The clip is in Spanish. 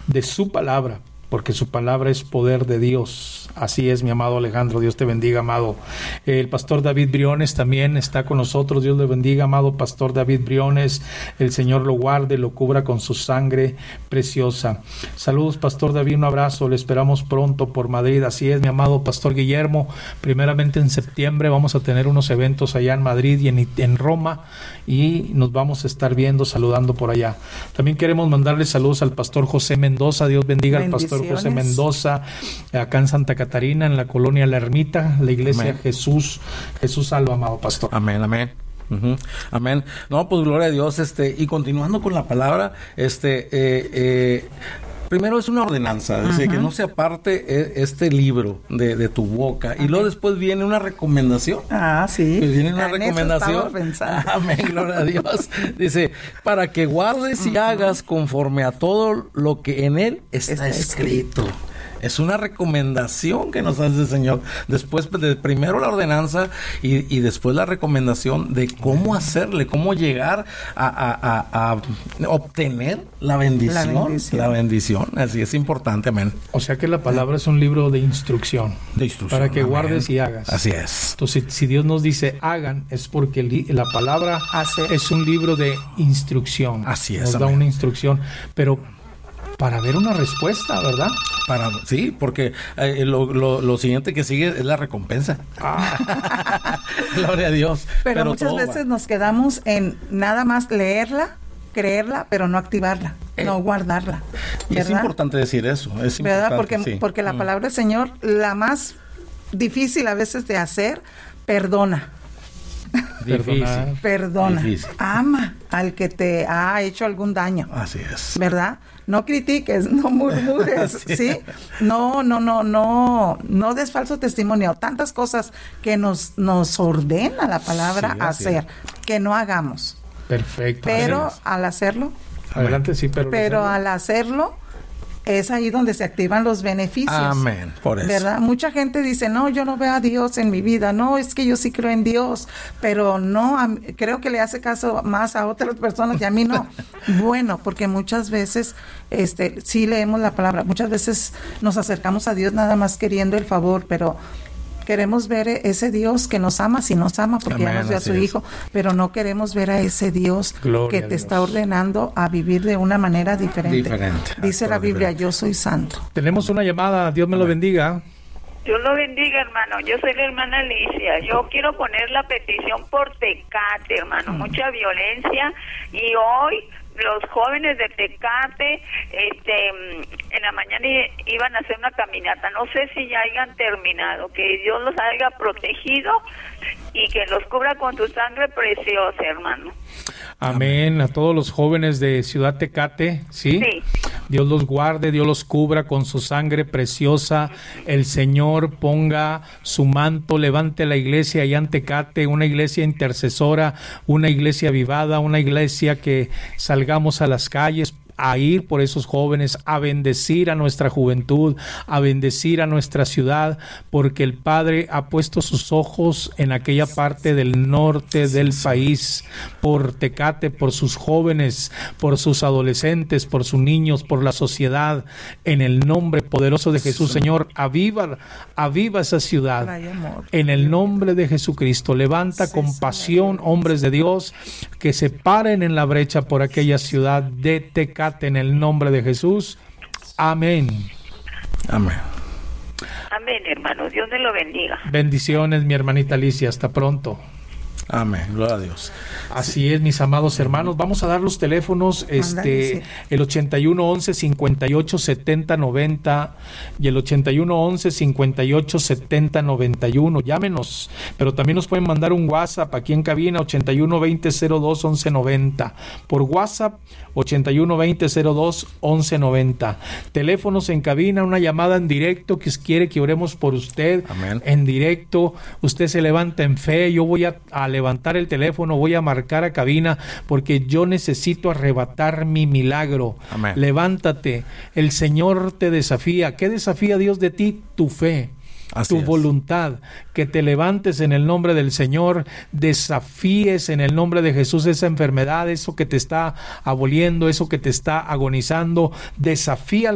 de su palabra, porque su palabra es poder de Dios. Así es, mi amado Alejandro. Dios te bendiga, amado. El pastor David Briones también está con nosotros. Dios le bendiga, amado pastor David Briones. El Señor lo guarde, lo cubra con su sangre preciosa. Saludos, pastor David, un abrazo. Le esperamos pronto por Madrid. Así es, mi amado pastor Guillermo. Primeramente en septiembre vamos a tener unos eventos allá en Madrid y en Roma, y nos vamos a estar viendo, saludando por allá. También queremos mandarle saludos al pastor José Mendoza. Dios bendiga al pastor José Mendoza, acá en Santa Catarina, en la colonia La Ermita, la iglesia Amén. Jesús salva, amado pastor. Amén, amén. Amén. No, pues gloria a Dios. Y continuando con la palabra, primero es una ordenanza, dice que no se aparte este libro de tu boca. Y luego después viene una recomendación. Sí. Pues viene una recomendación. Amén, gloria a Dios. Dice, para que guardes y hagas conforme a todo lo que en él está escrito. Es una recomendación que nos hace el Señor. Después, primero la ordenanza y después la recomendación de cómo hacerle, cómo llegar a obtener la bendición. La bendición. Así es importante, amén. O sea que la palabra es un libro de instrucción. Para que guardes y hagas. Así es. Entonces, si Dios nos dice hagan, es porque la palabra es un libro de instrucción. Así es. Nos da una instrucción, pero para ver una respuesta, ¿verdad? Sí, porque lo siguiente que sigue es la recompensa. Gloria a Dios. Pero muchas veces nos quedamos en nada más leerla, creerla, pero no activarla, no guardarla. Y es importante decir eso. Es ¿verdad? importante, porque la palabra del Señor, la más difícil a veces de hacer, perdona. Perdona. Difícil. Ama al que te ha hecho algún daño. Así es. ¿Verdad? No critiques, no murmures, ¿sí? No des falso testimonio. Tantas cosas que nos ordena la palabra hacer, que no hagamos. Perfecto. Pero al hacerlo. Adelante, sí, pero al hacerlo, es ahí donde se activan los beneficios. Amén. Por eso. ¿Verdad? Mucha gente dice, no, yo no veo a Dios en mi vida. No, es que yo sí creo en Dios. Pero no, creo que le hace caso más a otras personas y a mí no. Bueno, porque muchas veces sí leemos la palabra. Muchas veces nos acercamos a Dios nada más queriendo el favor, pero queremos ver ese Dios que nos ama, si nos ama, porque ya nos dio a su Hijo, pero no queremos ver a ese Dios que te está ordenando a vivir de una manera diferente. Dice la Biblia, yo soy santo. Tenemos una llamada, Dios me lo bendiga. Dios lo bendiga, hermano. Yo soy la hermana Alicia. Yo quiero poner la petición por Tecate, hermano. Mucha violencia. Y hoy los jóvenes de Tecate, en la mañana iban a hacer una caminata. No sé si ya hayan terminado. Que Dios los haya protegido y que los cubra con su sangre preciosa, hermano. Amén. A todos los jóvenes de Ciudad Tecate, ¿sí? Sí. Dios los guarde, Dios los cubra con su sangre preciosa. El Señor ponga su manto, levante la iglesia allá en Tecate, una iglesia intercesora, una iglesia avivada, una iglesia que salgamos a las calles a ir por esos jóvenes, a bendecir a nuestra juventud, a bendecir a nuestra ciudad, porque el Padre ha puesto sus ojos en aquella parte del norte del país, por Tecate, por sus jóvenes, por sus adolescentes, por sus niños, por la sociedad. En el nombre poderoso de Jesús, Señor, aviva esa ciudad. En el nombre de Jesucristo, levanta con pasión hombres de Dios que se paren en la brecha por aquella ciudad de Tecate. En el nombre de Jesús. Amén. Amén. Amén, hermano. Dios te lo bendiga. Bendiciones, mi hermanita Alicia. Hasta pronto. Amén, gloria a Dios. Así es, mis amados hermanos. Vamos a dar los teléfonos, el 81 11 58 70 90 y el 81 11 58 70 91. Llámenos, pero también nos pueden mandar un WhatsApp aquí en cabina, 81 20 02 11 90. Por WhatsApp, 81 20 02 11 90. Teléfonos en cabina, una llamada en directo que quiere que oremos por usted. Amén. En directo, usted se levanta en fe. Yo voy a levantar el teléfono, voy a marcar a cabina porque yo necesito arrebatar mi milagro. Amén. Levántate, el Señor te desafía. ¿Qué desafía Dios de ti? Tu fe. Tu voluntad, que te levantes en el nombre del Señor, desafíes en el nombre de Jesús esa enfermedad, eso que te está aboliendo, eso que te está agonizando, desafía